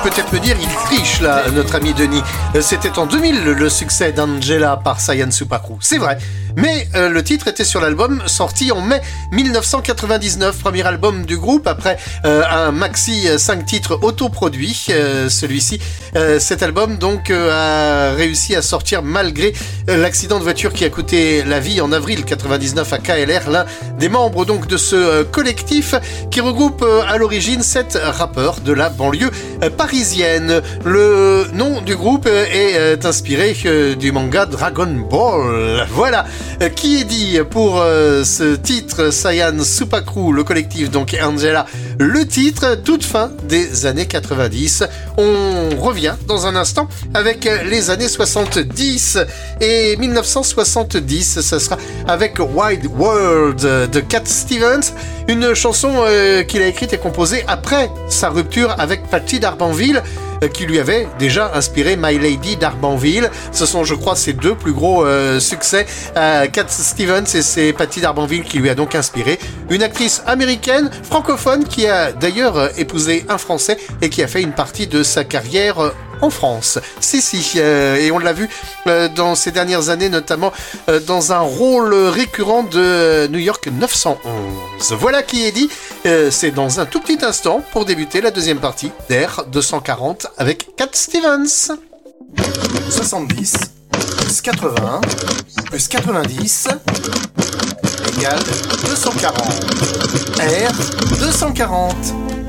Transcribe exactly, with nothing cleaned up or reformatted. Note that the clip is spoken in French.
Peut-être me dire, il triche là, notre ami Denis. C'était en deux mille le succès d'Angela par Sayan Supakru. C'est vrai. Mais euh, le titre était sur l'album sorti en mai mille neuf cent quatre-vingt-dix-neuf, premier album du groupe après euh, un maxi cinq titres autoproduit. Euh, celui-ci, euh, cet album donc euh, a réussi à sortir malgré euh, l'accident de voiture qui a coûté la vie en avril quatre-vingt-dix-neuf à K L R, l'un des membres donc de ce euh, collectif qui regroupe euh, à l'origine sept rappeurs de la banlieue euh, parisienne. Le nom du groupe euh, est euh, inspiré euh, du manga Dragon Ball. Voilà. Qui est dit pour euh, ce titre Sayan Supakru, le collectif donc Angela, le titre toute fin des années quatre-vingt-dix. On revient dans un instant avec les années soixante-dix et mille neuf cent soixante-dix, ça sera avec Wide World de Cat Stevens, une chanson euh, qu'il a écrite et composée après sa rupture avec Paty d'Arbanville, qui lui avait déjà inspiré My Lady d'Arbanville. Ce sont, je crois, ses deux plus gros euh, succès. Euh, Cat Stevens et c'est Paty d'Arbanville qui lui a donc inspiré. Une actrice américaine, francophone, qui a d'ailleurs euh, épousé un Français et qui a fait une partie de sa carrière euh, en France. Si, si, euh, et on l'a vu euh, dans ces dernières années, notamment euh, dans un rôle récurrent de New York neuf cent onze. Voilà qui est dit, euh, c'est dans un tout petit instant pour débuter la deuxième partie d'Air deux cent quarante avec Cat Stevens. soixante-dix plus quatre-vingts plus quatre-vingt-dix égale deux cent quarante. Air deux cent quarante.